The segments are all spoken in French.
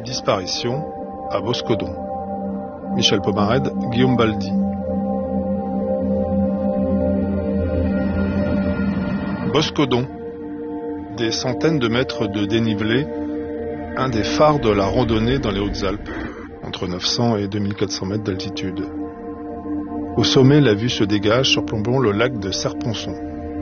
disparitions à Boscodon. Michel Pomarède, Guillaume Baldi. Boscodon, des centaines de mètres de dénivelé, un des phares de la randonnée dans les Hautes-Alpes, entre 900 et 2400 mètres d'altitude. Au sommet, la vue se dégage surplombant le lac de Serponçon.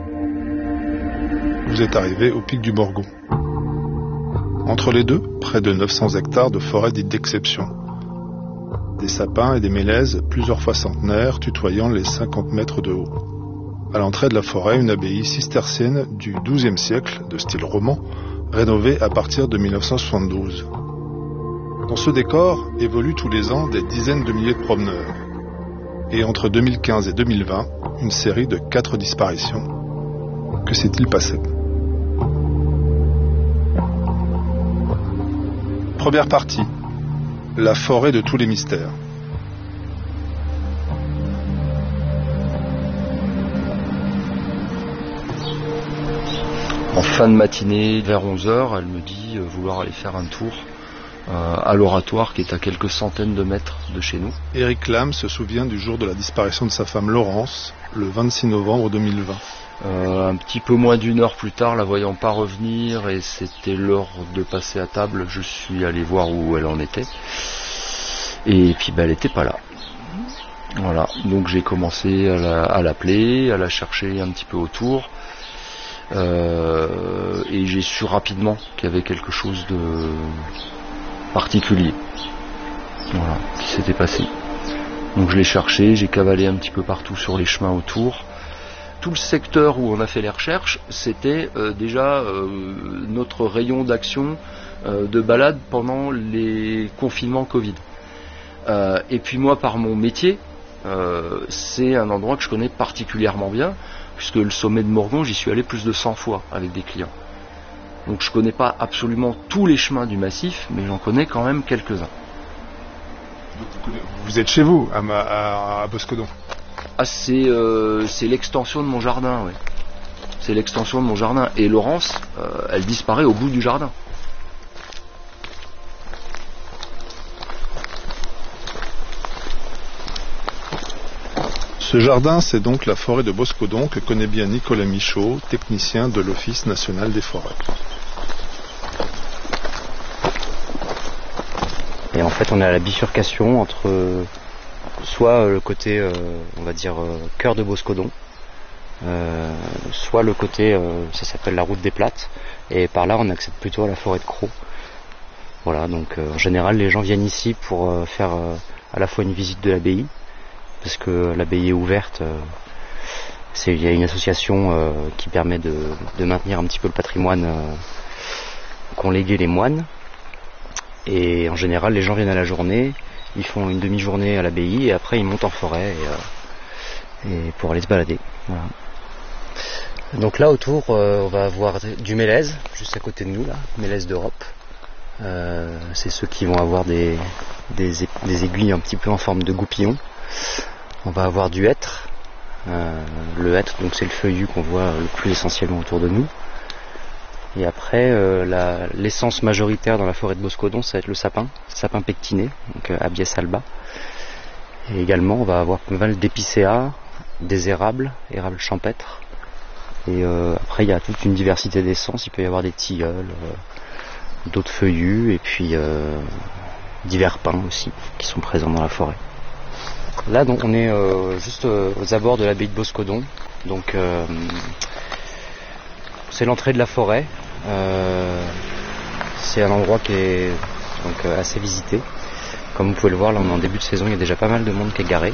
Vous êtes arrivé au pic du Morgon. Entre les deux, près de 900 hectares de forêt dite d'exception. Des sapins et des mélèzes, plusieurs fois centenaires, tutoyant les 50 mètres de haut. À l'entrée de la forêt, une abbaye cistercienne du XIIe siècle, de style roman, rénovée à partir de 1972. Dans ce décor évoluent tous les ans des dizaines de milliers de promeneurs. Et entre 2015 et 2020, une série de 4 disparitions. Que s'est-il passé ? Première partie. La forêt de tous les mystères. En fin de matinée, vers 11h, elle me dit vouloir aller faire un tour à l'oratoire qui est à quelques centaines de mètres de chez nous. Éric Lame se souvient du jour de la disparition de sa femme Laurence, le 26 novembre 2020. Un petit peu moins d'une heure plus tard, la voyant pas revenir et c'était l'heure de passer à table, je suis allé voir où elle en était. Et puis elle n'était pas là. Voilà, donc j'ai commencé à l'appeler, à la chercher un petit peu autour. Et j'ai su rapidement qu'il y avait quelque chose de particulier, voilà, qui s'était passé. Donc je l'ai cherché, j'ai cavalé un petit peu partout sur les chemins autour. Tout le secteur où on a fait les recherches, c'était déjà notre rayon d'action de balade pendant les confinements Covid. Et puis moi, par mon métier, c'est un endroit que je connais particulièrement bien, puisque le sommet de Morgon, j'y suis allé plus de 100 fois avec des clients. Donc je connais pas absolument tous les chemins du massif, mais j'en connais quand même quelques-uns. Vous êtes chez vous, à Boscodon? Ah, c'est l'extension de mon jardin, oui. C'est l'extension de mon jardin. Et Laurence, elle disparaît au bout du jardin. Ce jardin, c'est donc la forêt de Boscodon que connaît bien Nicolas Michaud, technicien de l'Office national des forêts. Et en fait, on est à la bifurcation entre soit le côté, on va dire, cœur de Boscodon, soit le côté, ça s'appelle la route des Plates, et par là, on accède plutôt à la forêt de Crau. Voilà, donc en général, les gens viennent ici pour faire à la fois une visite de l'abbaye, parce que l'abbaye est ouverte. Il y a une association qui permet de maintenir un petit peu le patrimoine qu'ont légué les moines. Et en général, les gens viennent à la journée, ils font une demi-journée à l'abbaye et après ils montent en forêt et pour aller se balader. Voilà. Donc là autour, on va avoir du mélèze, juste à côté de nous, là, mélèze d'Europe. C'est ceux qui vont avoir des aiguilles un petit peu en forme de goupillon. On va avoir du hêtre. Le hêtre, donc c'est le feuillu qu'on voit le plus essentiellement autour de nous. Et après, l'essence majoritaire dans la forêt de Boscodon, ça va être le sapin pectiné, donc Abies alba. Et également, on va avoir pas mal d'épicéas, des érables champêtres. Et après, il y a toute une diversité d'essences. Il peut y avoir des tilleuls, d'autres feuillus, et puis divers pins aussi, qui sont présents dans la forêt. Là, donc, on est juste aux abords de l'abbaye de Boscodon. Donc, c'est l'entrée de la forêt. C'est un endroit qui est donc assez visité. Comme vous pouvez le voir, là, on est en début de saison, il y a déjà pas mal de monde qui est garé.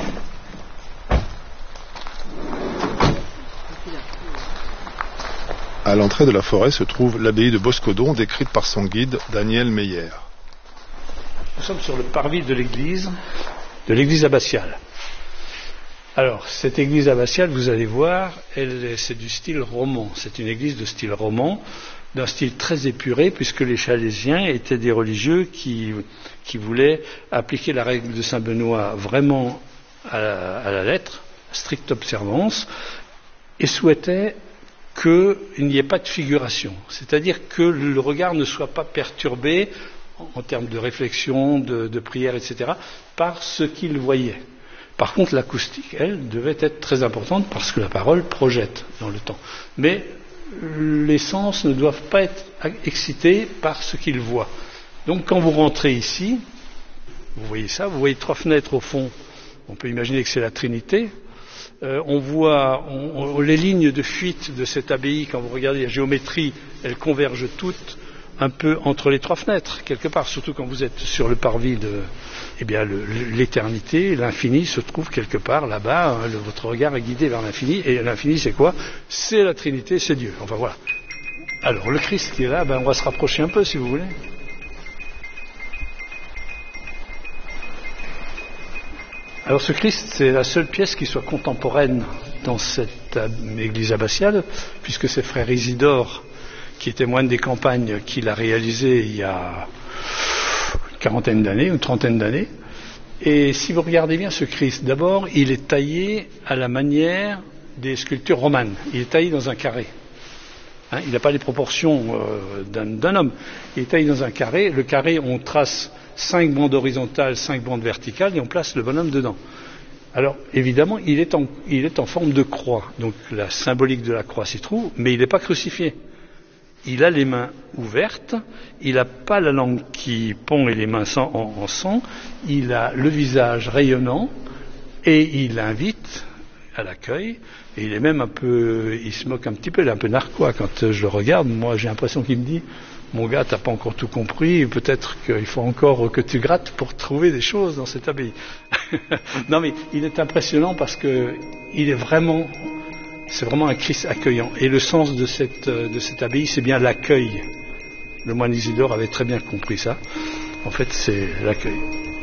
À l'entrée de la forêt se trouve l'abbaye de Boscodon, décrite par son guide Daniel Meyer. Nous sommes sur le parvis de l'église abbatiale. Alors, cette église abbatiale, vous allez voir, c'est du style roman. C'est une église de style roman, d'un style très épuré, puisque les Chalésiens étaient des religieux qui voulaient appliquer la règle de Saint Benoît vraiment à la lettre, stricte observance, et souhaitaient qu'il n'y ait pas de figuration. C'est-à-dire que le regard ne soit pas perturbé en termes de réflexion, de prière, etc., par ce qu'ils voyaient. Par contre, l'acoustique, elle, devait être très importante parce que la parole projette dans le temps. Mais les sens ne doivent pas être excités par ce qu'ils voient. Donc quand vous rentrez ici, vous voyez ça, vous voyez 3 fenêtres au fond, on peut imaginer que c'est la Trinité. On voit les lignes de fuite de cette abbaye, quand vous regardez la géométrie, elles convergent toutes un peu entre les 3 fenêtres, quelque part, surtout quand vous êtes sur le parvis de l'éternité, l'infini se trouve quelque part là-bas, hein, votre regard est guidé vers l'infini, et l'infini c'est quoi? C'est la Trinité, c'est Dieu. Enfin voilà. Alors le Christ qui est là, on va se rapprocher un peu si vous voulez. Alors ce Christ, c'est la seule pièce qui soit contemporaine dans cette église abbatiale, puisque c'est frère Isidore, qui était moine des campagnes, qui l'a réalisé il y a une quarantaine d'années, une trentaine d'années. Et si vous regardez bien ce Christ, d'abord, il est taillé à la manière des sculptures romanes. Il est taillé dans un carré. Hein, il n'a pas les proportions d'un homme. Il est taillé dans un carré. Le carré, on trace 5 bandes horizontales, 5 bandes verticales, et on place le bonhomme dedans. Alors, évidemment, il est en forme de croix. Donc, la symbolique de la croix s'y trouve, mais il n'est pas crucifié. Il a les mains ouvertes, il n'a pas la langue qui pond et les mains en sang, il a le visage rayonnant, et il invite à l'accueil, et il est même un peu, il se moque un petit peu, il est un peu narquois quand je le regarde. Moi, j'ai l'impression qu'il me dit: mon gars, t'as pas encore tout compris, peut-être qu'il faut encore que tu grattes pour trouver des choses dans cette abbaye. Non mais il est impressionnant parce que c'est vraiment un Christ accueillant. Et le sens de cette abbaye, c'est bien l'accueil. Le moine Isidore avait très bien compris ça. En fait, c'est l'accueil.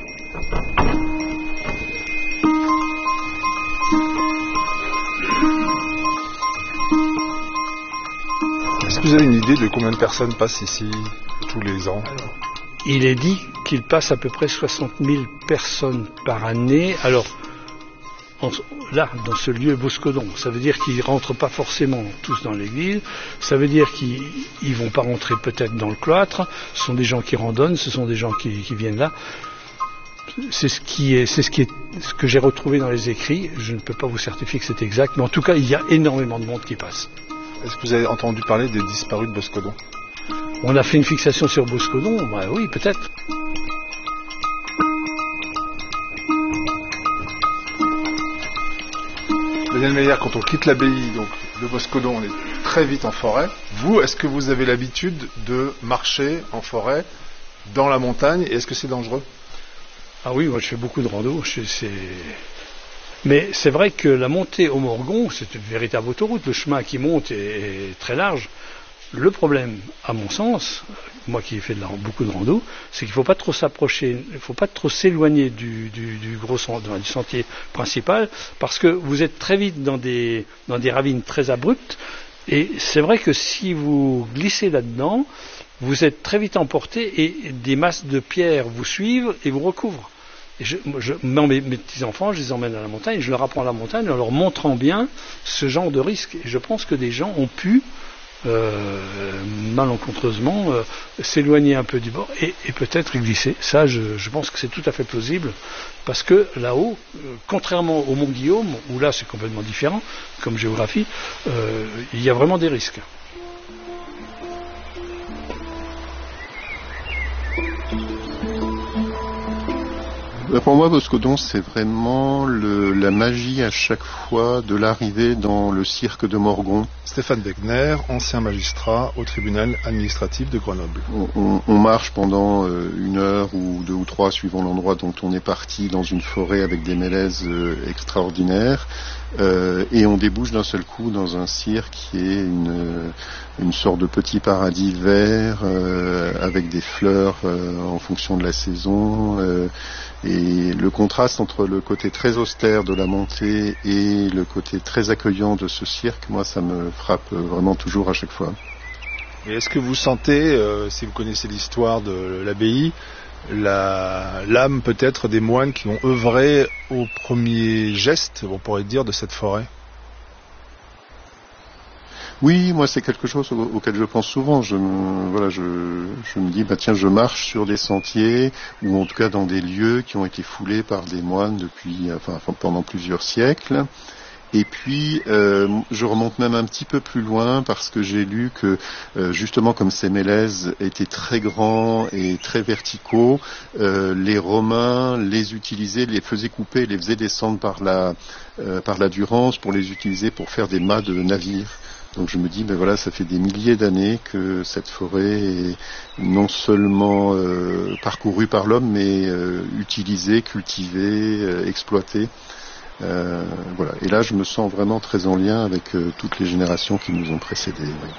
Est-ce que vous avez une idée de combien de personnes passent ici tous les ans? Alors, il est dit qu'il passe à peu près 60 000 personnes par année. Alors, là, dans ce lieu Boscodon, ça veut dire qu'ils ne rentrent pas forcément tous dans l'église, ça veut dire qu'ils ne vont pas rentrer peut-être dans le cloître, ce sont des gens qui randonnent, ce sont des gens qui viennent là. C'est ce que j'ai retrouvé dans les écrits. Je ne peux pas vous certifier que c'est exact, mais en tout cas, il y a énormément de monde qui passe. Est-ce que vous avez entendu parler des disparus de Boscodon? On a fait une fixation sur Boscodon, oui, peut-être. Daniel Meyer, quand on quitte l'abbaye donc de Boscodon, on est très vite en forêt. Vous, est-ce que vous avez l'habitude de marcher en forêt, dans la montagne, et est-ce que c'est dangereux? Ah oui, moi je fais beaucoup de rando. Mais c'est vrai que la montée au Morgon, c'est une véritable autoroute. Le chemin qui monte est très large. Le problème, à mon sens, moi qui ai fait beaucoup de rando, c'est qu'il ne faut pas trop s'approcher, il ne faut pas trop s'éloigner du sentier principal, parce que vous êtes très vite dans des ravines très abruptes, et c'est vrai que si vous glissez là-dedans, vous êtes très vite emporté, et des masses de pierres vous suivent et vous recouvrent. Et mes petits-enfants, je les emmène à la montagne, je leur apprends à la montagne en leur montrant bien ce genre de risque. Et je pense que des gens ont pu malencontreusement s'éloigner un peu du bord et peut-être y glisser. Ça, je pense que c'est tout à fait plausible, parce que là-haut, contrairement au Mont Guillaume, où là c'est complètement différent comme géographie, il y a vraiment des risques. Pour moi, Boscodon, c'est vraiment la magie à chaque fois de l'arrivée dans le cirque de Morgon. Stéphane Wegner, ancien magistrat au tribunal administratif de Grenoble. On marche pendant 1 heure ou 2 ou 3, suivant l'endroit dont on est parti, dans une forêt avec des mélèzes extraordinaires, et on débouche d'un seul coup dans un cirque qui est une sorte de petit paradis vert, avec des fleurs en fonction de la saison, et le contraste entre le côté très austère de la montée et le côté très accueillant de ce cirque, moi ça me frappe vraiment toujours à chaque fois. Et est-ce que vous sentez, si vous connaissez l'histoire de l'abbaye, l'âme peut-être des moines qui ont œuvré au premier geste, on pourrait dire, de cette forêt? Oui, moi c'est quelque chose auquel je pense souvent. Je me dis, tiens, je marche sur des sentiers ou en tout cas dans des lieux qui ont été foulés par des moines pendant plusieurs siècles. Et puis, je remonte même un petit peu plus loin parce que j'ai lu que, justement, comme ces mélèzes étaient très grands et très verticaux, les Romains les utilisaient, les faisaient couper, les faisaient descendre par la Durance pour les utiliser pour faire des mâts de navires. Donc je me dis, ça fait des milliers d'années que cette forêt est non seulement parcourue par l'homme, mais utilisée, cultivée, exploitée. Et là je me sens vraiment très en lien avec toutes les générations qui nous ont précédés. Oui.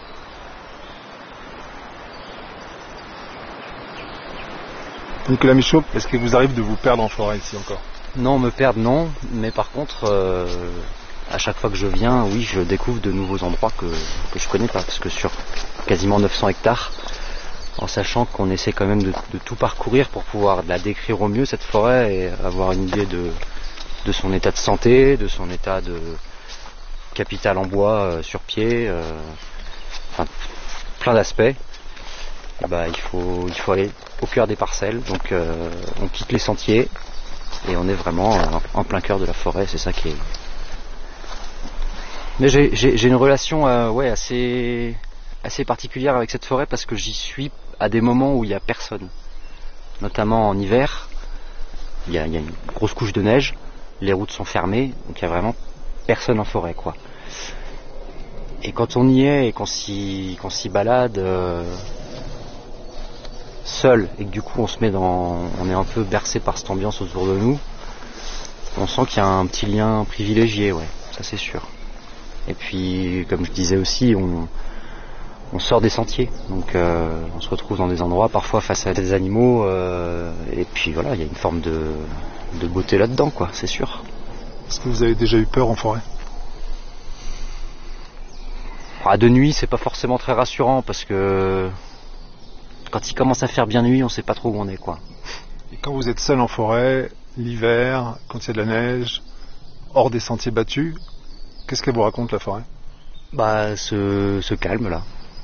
Nicolas Michaud, est-ce qu'il vous arrive de vous perdre en forêt ici encore? Non, me perdre non, mais par contre à chaque fois que je viens, oui, je découvre de nouveaux endroits que je connais pas, parce que sur quasiment 900 hectares, en sachant qu'on essaie quand même de tout parcourir pour pouvoir la décrire au mieux cette forêt et avoir une idée de son état de santé, de son état de capital en bois sur pied, plein d'aspects. Il faut aller au cœur des parcelles, donc on quitte les sentiers et on est vraiment en plein cœur de la forêt, c'est ça qui est... Mais j'ai une relation assez particulière avec cette forêt parce que j'y suis à des moments où il n'y a personne, notamment en hiver, il y a une grosse couche de neige. Les routes sont fermées, donc il n'y a vraiment personne en forêt, quoi. Et quand on y est et qu'on s'y balade seul, et que du coup on est un peu bercé par cette ambiance autour de nous, on sent qu'il y a un petit lien privilégié, ouais, ça c'est sûr. Et puis, comme je disais aussi, on sort des sentiers, donc on se retrouve dans des endroits parfois face à des animaux, et puis voilà, il y a une forme de beauté là-dedans, quoi, c'est sûr. Est-ce que vous avez déjà eu peur en forêt? De nuit, c'est pas forcément très rassurant parce que quand il commence à faire bien nuit, on sait pas trop où on est, quoi. Et quand vous êtes seul en forêt, l'hiver, quand il y a de la neige, hors des sentiers battus, qu'est-ce qu'elle vous raconte, la forêt? Ce calme-là.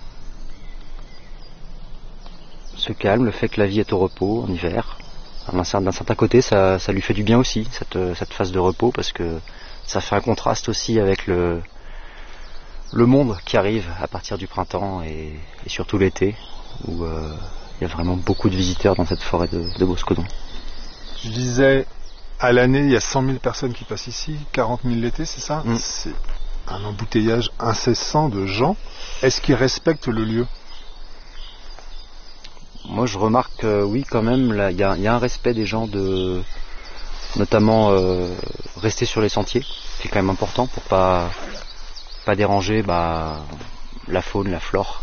Ce calme, le fait que la vie est au repos en hiver. D'un certain côté, ça lui fait du bien aussi, cette phase de repos, parce que ça fait un contraste aussi avec le monde qui arrive à partir du printemps et surtout l'été, où il y a vraiment beaucoup de visiteurs dans cette forêt de Boscodon. Je disais, à l'année, il y a 100 000 personnes qui passent ici, 40 000 l'été, c'est ça? C'est un embouteillage incessant de gens. Est-ce qu'ils respectent le lieu? Moi je remarque oui quand même, il y a un respect des gens notamment rester sur les sentiers, qui est quand même important pour pas déranger la faune, la flore,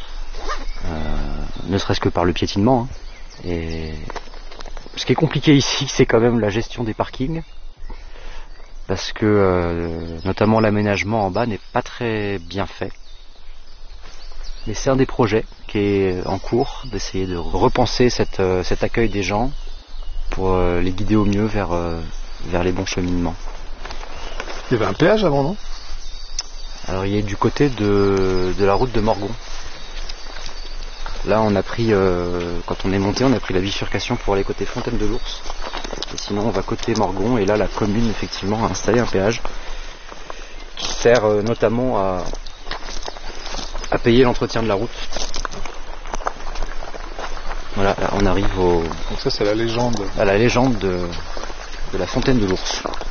ne serait-ce que par le piétinement. Et ce qui est compliqué ici, c'est quand même la gestion des parkings, parce que notamment l'aménagement en bas n'est pas très bien fait. Mais c'est un des projets qui est en cours, d'essayer de repenser cet accueil des gens pour les guider au mieux vers les bons cheminements. Il y avait un péage avant, non? Alors il est du côté de la route de Morgon. Là on a pris, quand on est monté, on a pris la bifurcation pour aller côté Fontaine de l'Ours. Et sinon on va côté Morgon, et là la commune effectivement a installé un péage qui sert notamment à payer l'entretien de la route. Voilà, là, on arrive Donc ça c'est la légende. à la légende de la Fontaine de l'Ours.